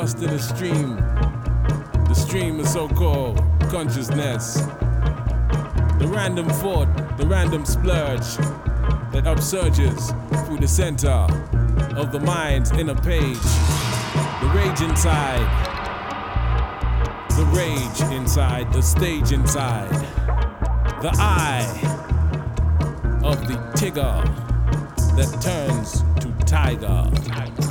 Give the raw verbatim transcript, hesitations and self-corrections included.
lost in a stream. The stream is so-called consciousness. The random thought, the random splurge that upsurges through the center of the mind's inner page. The rage inside, the rage inside, the stage inside, the eye of the tigger that turns to tiger.